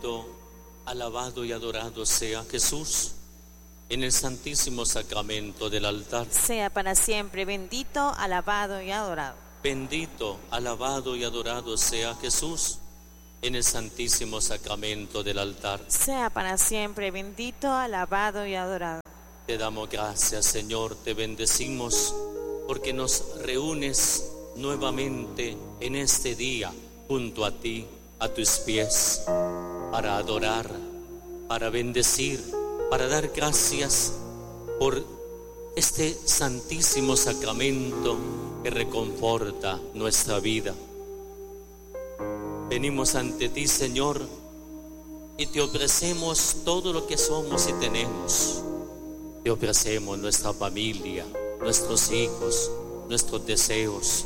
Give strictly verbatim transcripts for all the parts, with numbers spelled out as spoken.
bendito, alabado y adorado sea Jesús en el santísimo sacramento del altar. Sea para siempre bendito, alabado y adorado. Bendito, alabado y adorado sea Jesús en el santísimo sacramento del altar. Sea para siempre bendito, alabado y adorado. Te damos gracias, Señor, te bendecimos porque nos reúnes nuevamente en este día junto a ti, a tus pies, para adorar, para bendecir, para dar gracias por este santísimo sacramento que reconforta nuestra vida. Venimos ante ti, Señor, y te ofrecemos todo lo que somos y tenemos. Te ofrecemos nuestra familia, nuestros hijos, nuestros deseos.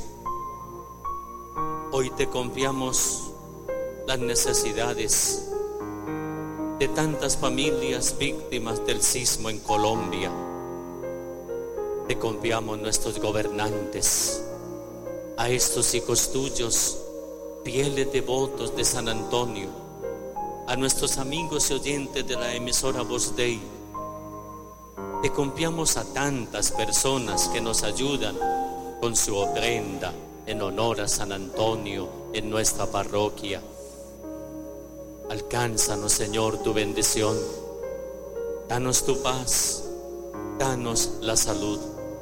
Hoy te confiamos las necesidades de tantas familias víctimas del sismo en Colombia. Te confiamos nuestros gobernantes, a estos hijos tuyos, fieles devotos de San Antonio, a nuestros amigos y oyentes de la emisora Voz Dei. Te confiamos a tantas personas que nos ayudan con su ofrenda en honor a San Antonio en nuestra parroquia. Alcánzanos, Señor, tu bendición. Danos tu paz, danos la salud.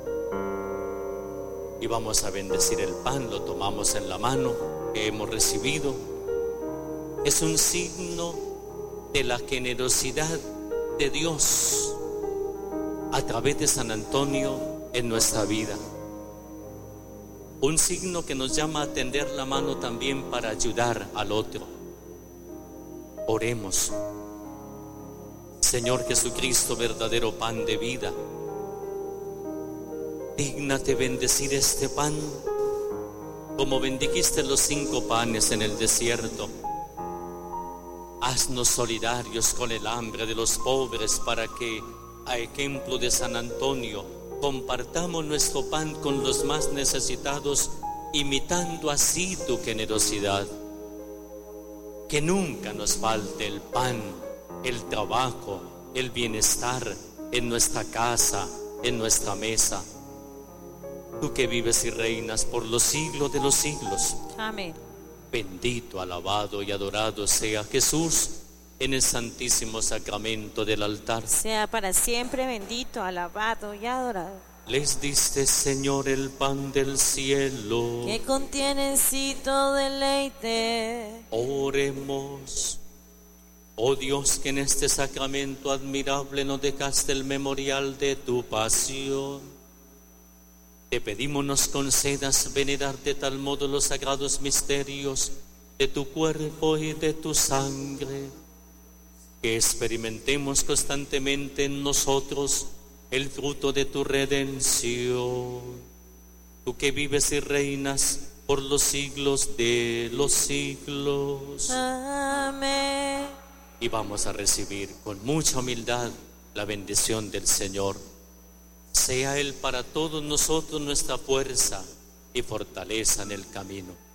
Y vamos a bendecir el pan, lo tomamos en la mano que hemos recibido. Es un signo de la generosidad de Dios a través de San Antonio en nuestra vida. Un signo que nos llama a tender la mano también para ayudar al otro. Oremos. Señor Jesucristo, verdadero pan de vida, dígnate bendecir este pan como bendijiste los cinco panes en el desierto. Haznos solidarios con el hambre de los pobres para que, a ejemplo de San Antonio, compartamos nuestro pan con los más necesitados, imitando así tu generosidad. Que nunca nos falte el pan, el trabajo, el bienestar en nuestra casa, en nuestra mesa. Tú que vives y reinas por los siglos de los siglos. Amén. Bendito, alabado y adorado sea Jesús en el santísimo sacramento del altar. Sea para siempre bendito, alabado y adorado. Les diste, Señor, el pan del cielo, que contiene en sí todo deleite. Oremos. Oh Dios, que en este sacramento admirable nos dejaste el memorial de tu pasión, te pedimos nos concedas venerar de tal modo los sagrados misterios de tu cuerpo y de tu sangre, que experimentemos constantemente en nosotros el fruto de tu redención. Tú que vives y reinas por los siglos de los siglos. Amén. Y vamos a recibir con mucha humildad la bendición del Señor. Sea Él para todos nosotros nuestra fuerza y fortaleza en el camino.